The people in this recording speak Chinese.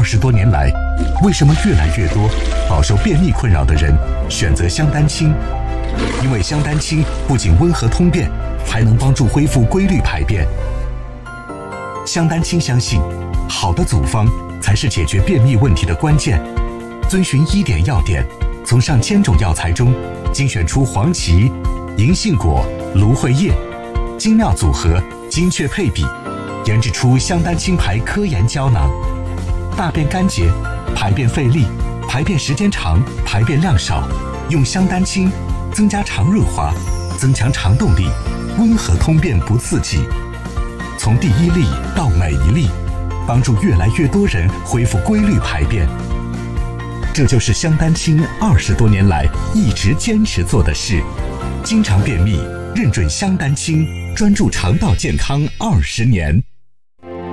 20多年来，为什么越来越多饱受便秘困扰的人选择香丹清？因为香丹清不仅温和通便，还能帮助恢复规律排便。香丹清相信，好的组方才是解决便秘问题的关键。遵循1点要点，从上千种药材中精选出黄芪、银杏果、芦荟叶，精妙组合，精确配比，研制出香丹清牌科研胶囊。大便干结、排便费力、排便时间长、排便量少，用香丹清增加肠润滑，增强肠动力，温和通便不刺激。从第一粒到每一粒，帮助越来越多人恢复规律排便。这就是香丹清20多年来一直坚持做的事。经常便秘，认准香丹清，专注肠道健康20年。